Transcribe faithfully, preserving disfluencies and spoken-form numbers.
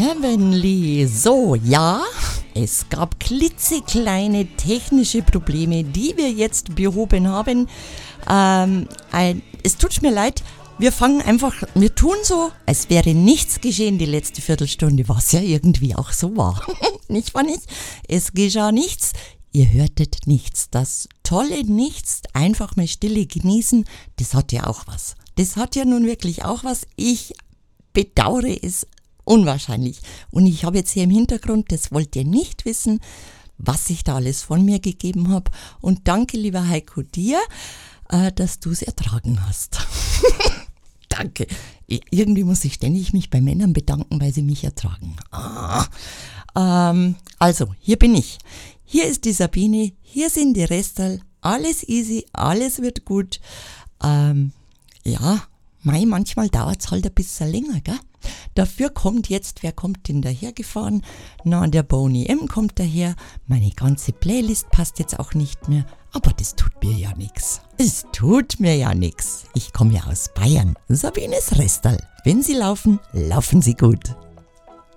Heavenly. So, ja, es gab klitzekleine technische Probleme, die wir jetzt behoben haben. Ähm, ein, es tut mir leid, wir fangen einfach, wir tun so, als wäre nichts geschehen die letzte Viertelstunde, was ja irgendwie auch so war. Nicht wahr nicht? Es geschah nichts, ihr hörtet nichts. Das tolle Nichts, einfach mal Stille genießen, das hat ja auch was. Das hat ja nun wirklich auch was. Ich bedauere es unwahrscheinlich. Und ich habe jetzt hier im Hintergrund, das wollt ihr nicht wissen, was ich da alles von mir gegeben habe. Und danke, lieber Heiko, dir, äh, dass du es ertragen hast. Danke. Irgendwie muss ich ständig mich bei Männern bedanken, weil sie mich ertragen. Ah. Ähm, also, hier bin ich. Hier ist die Sabine, hier sind die Restal. Alles easy, alles wird gut. Ähm, ja, mei, manchmal dauert es halt ein bisschen länger, gell? Dafür kommt jetzt, wer kommt denn dahergefahren? Na, der Boney M. kommt daher. Meine ganze Playlist passt jetzt auch nicht mehr. Aber das tut mir ja nix. Es tut mir ja nix. Ich komme ja aus Bayern. Sabines Restal. Wenn Sie laufen, laufen Sie gut.